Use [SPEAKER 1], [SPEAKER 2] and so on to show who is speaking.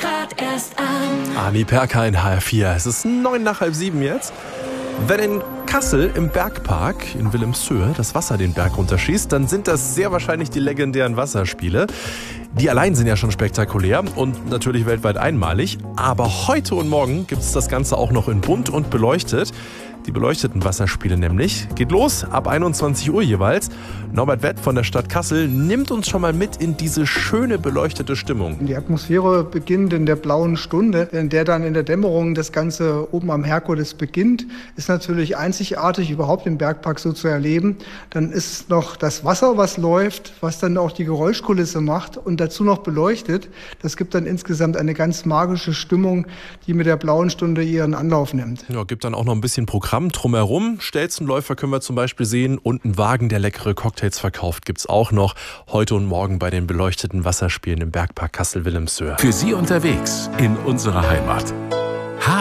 [SPEAKER 1] grad erst an.
[SPEAKER 2] Ani Perka in HR4. Es ist 6:09 jetzt. Wenn in Kassel im Bergpark in Wilhelmshöhe das Wasser den Berg runterschießt, dann sind das sehr wahrscheinlich die legendären Wasserspiele. Die allein sind ja schon spektakulär und natürlich weltweit einmalig. Aber heute und morgen gibt es das Ganze auch noch in bunt und beleuchtet. Die beleuchteten Wasserspiele nämlich. Geht los ab 21 Uhr jeweils. Norbert Wett von der Stadt Kassel nimmt uns schon mal mit in diese schöne beleuchtete Stimmung.
[SPEAKER 3] Die Atmosphäre beginnt in der blauen Stunde, in der dann in der Dämmerung das Ganze oben am Herkules beginnt. Ist natürlich einzigartig, überhaupt im Bergpark so zu erleben. Dann ist noch das Wasser, was läuft, was dann auch die Geräuschkulisse macht und dazu noch beleuchtet. Das gibt dann insgesamt eine ganz magische Stimmung, die mit der blauen Stunde ihren Anlauf nimmt.
[SPEAKER 2] Ja, gibt dann auch noch ein bisschen Programm drumherum. Stelzenläufer können wir zum Beispiel sehen und einen Wagen, der leckere Cocktails verkauft, gibt's auch noch heute und morgen bei den beleuchteten Wasserspielen im Bergpark Kassel-Wilhelmshöhe.
[SPEAKER 4] Für Sie unterwegs in unserer Heimat.